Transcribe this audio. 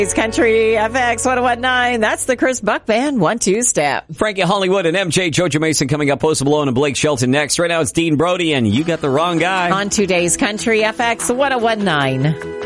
It's Country FX 1019. That's the Chris Buck Band 1-2 step. Frankie Hollywood and MJ Jojo Mason coming up. Post Malone and Blake Shelton next. Right now it's Dean Brody and You Got the Wrong Guy. On today's Country FX 1019.